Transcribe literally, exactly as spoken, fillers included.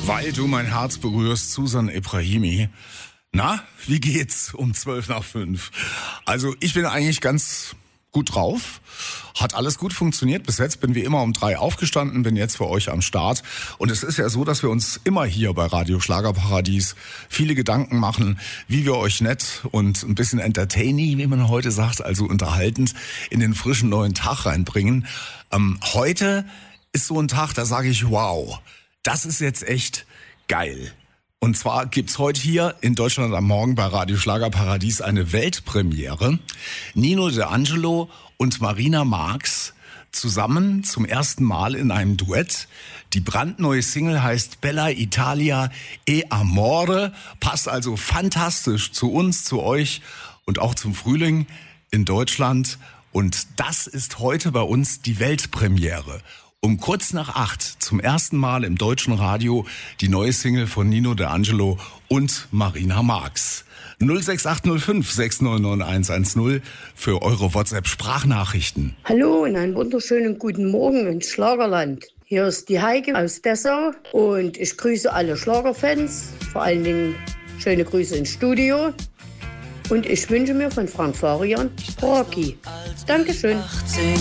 Weil du mein Herz berührst, Susan Ebrahimi. Na, wie geht's um zwölf nach fünf? Also ich bin eigentlich ganz gut drauf. Hat alles gut funktioniert. Bis jetzt bin wie immer um drei aufgestanden, bin jetzt für euch am Start. Und es ist ja so, dass wir uns immer hier bei Radio Schlagerparadies viele Gedanken machen, wie wir euch nett und ein bisschen entertaining, wie man heute sagt, also unterhaltend, in den frischen neuen Tag reinbringen. Ähm, heute ist so ein Tag, da sage ich, wow, das ist jetzt echt geil. Und zwar gibt's heute hier in Deutschland am Morgen bei Radio Schlagerparadies eine Weltpremiere. Nino D'Angelo und Marina Marx zusammen zum ersten Mal in einem Duett. Die brandneue Single heißt Bella Italia e Amore, passt also fantastisch zu uns, zu euch und auch zum Frühling in Deutschland. Und das ist heute bei uns die Weltpremiere. Um kurz nach acht zum ersten Mal im deutschen Radio die neue Single von Nino D'Angelo und Marina Marx. null sechs acht null fünf sechs neun neun eins eins null für eure WhatsApp-Sprachnachrichten. Hallo und einen wunderschönen guten Morgen ins Schlagerland. Hier ist die Heike aus Dessau und ich grüße alle Schlagerfans, vor allen Dingen schöne Grüße ins Studio. Und ich wünsche mir von Frank Farian Rocky. Dankeschön.